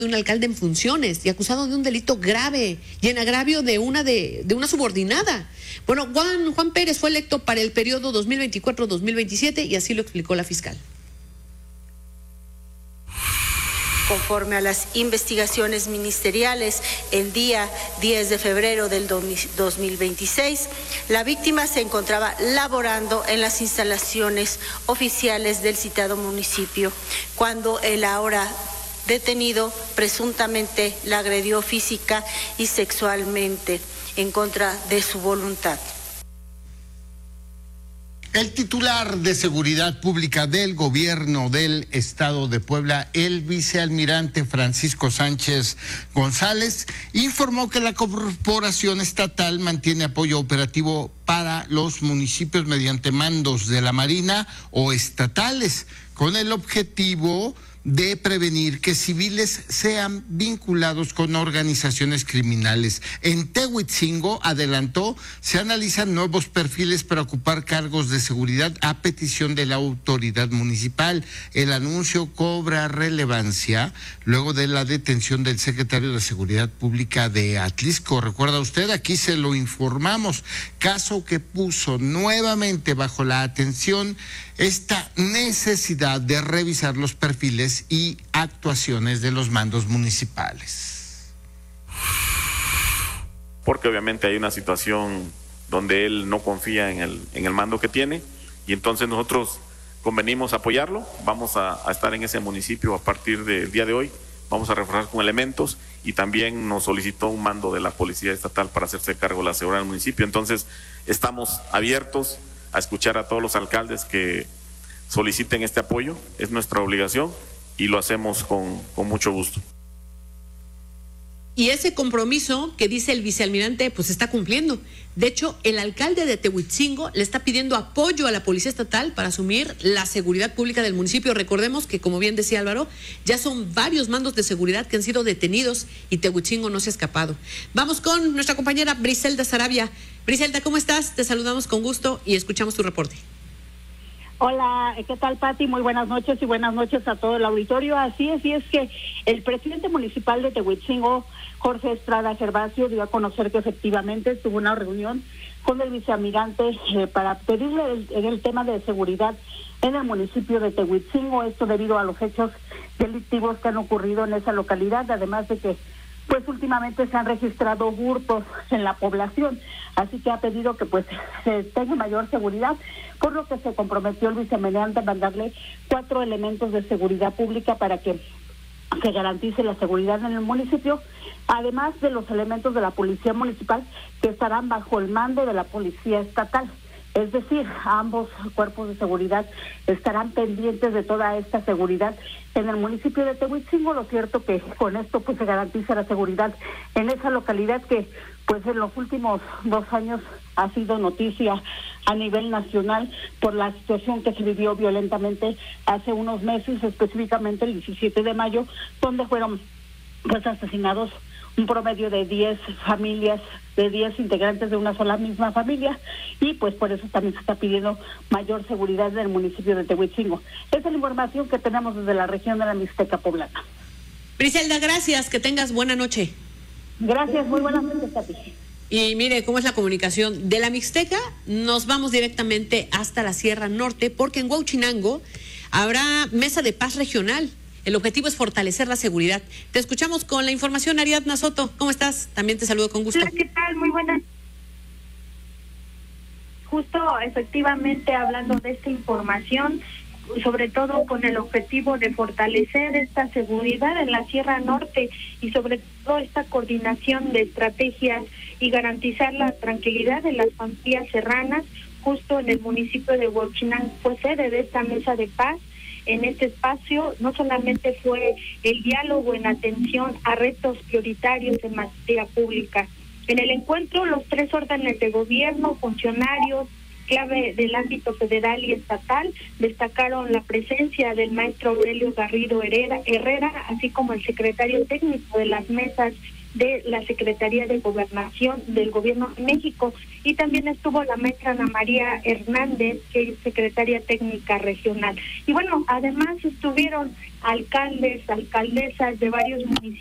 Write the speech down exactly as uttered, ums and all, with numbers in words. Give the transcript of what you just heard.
un alcalde en funciones y acusado de un delito grave y en agravio de una de, de una subordinada. Bueno, Juan, Juan Pérez fue electo para el periodo dos mil veinticuatro a dos mil veintisiete y así lo explicó la fiscal. Conforme a las investigaciones ministeriales, el día diez de febrero del dos mil veintiséis, la víctima se encontraba laborando en las instalaciones oficiales del citado municipio, cuando el ahora detenido presuntamente la agredió física y sexualmente en contra de su voluntad. El titular de Seguridad Pública del Gobierno del Estado de Puebla, el vicealmirante Francisco Sánchez González, informó que la corporación estatal mantiene apoyo operativo para los municipios mediante mandos de la Marina o estatales, con el objetivo de prevenir que civiles sean vinculados con organizaciones criminales. En Tehuitzingo, adelantó, se analizan nuevos perfiles para ocupar cargos de seguridad a petición de la autoridad municipal. El anuncio cobra relevancia luego de la detención del secretario de Seguridad Pública de Atlisco. ¿Recuerda usted? Aquí se lo informamos. Caso que puso nuevamente bajo la atención esta necesidad de revisar los perfiles y actuaciones de los mandos municipales. Porque obviamente hay una situación donde él no confía en el, en el mando que tiene y entonces nosotros convenimos apoyarlo. Vamos a, a estar en ese municipio a partir del día de hoy, vamos a reforzar con elementos y también nos solicitó un mando de la Policía Estatal para hacerse cargo de la seguridad del municipio. Entonces estamos abiertos a escuchar a todos los alcaldes que soliciten este apoyo, es nuestra obligación y lo hacemos con, con mucho gusto. Y ese compromiso que dice el vicealmirante, pues se está cumpliendo. De hecho, el alcalde de Tehuitzingo le está pidiendo apoyo a la Policía Estatal para asumir la seguridad pública del municipio. Recordemos que, como bien decía Álvaro, ya son varios mandos de seguridad que han sido detenidos y Tehuitzingo no se ha escapado. Vamos con nuestra compañera Briselda Sarabia. Briselda, ¿cómo estás? Te saludamos con gusto y escuchamos tu reporte. Hola, ¿qué tal, Pati? Muy buenas noches y buenas noches a todo el auditorio. Así es, y es que el presidente municipal de Tehuitzingo, Jorge Estrada Gervasio, dio a conocer que efectivamente tuvo una reunión con el vicealmirante eh, para pedirle el, el tema de seguridad en el municipio de Tehuitzingo, esto debido a los hechos delictivos que han ocurrido en esa localidad, además de que pues últimamente se han registrado hurtos en la población, así que ha pedido que pues se tenga mayor seguridad, por lo que se comprometió el vicealmirante a mandarle cuatro elementos de seguridad pública para que se garantice la seguridad en el municipio, además de los elementos de la policía municipal que estarán bajo el mando de la policía estatal. Es decir, ambos cuerpos de seguridad estarán pendientes de toda esta seguridad en el municipio de Tehuitzingo. Lo cierto que con esto pues se garantiza la seguridad en esa localidad que pues en los últimos dos años ha sido noticia a nivel nacional por la situación que se vivió violentamente hace unos meses, específicamente el diecisiete de mayo, donde fueron pues asesinados un promedio de diez familias, de diez integrantes de una sola misma familia, y pues por eso también se está pidiendo mayor seguridad en el municipio de Tehuitzingo. Esa es la información que tenemos desde la región de la Mixteca Poblana. Briselda, gracias, que tengas buena noche. Gracias, muy buenas noches, Tati. Y mire cómo es la comunicación. De la Mixteca nos vamos directamente hasta la Sierra Norte, porque en Huauchinango habrá mesa de paz regional. El objetivo es fortalecer la seguridad. Te escuchamos con la información, Ariadna Soto. ¿Cómo estás? También te saludo con gusto. Hola, ¿qué tal? Muy buenas. Justo, efectivamente, hablando de esta información, sobre todo con el objetivo de fortalecer esta seguridad en la Sierra Norte y sobre todo esta coordinación de estrategias y garantizar la tranquilidad de las familias serranas, justo en el municipio de Huauchinango fue sede de esta mesa de paz. En este espacio no solamente fue el diálogo en atención a retos prioritarios en materia pública. En el encuentro, los tres órdenes de gobierno, funcionarios, clave del ámbito federal y estatal, destacaron la presencia del maestro Aurelio Garrido Herrera, Herrera, así como el secretario técnico de las mesas de la Secretaría de Gobernación del Gobierno de México, y también estuvo la maestra Ana María Hernández, que es secretaria técnica regional. Y bueno, además estuvieron alcaldes, alcaldesas de varios municipios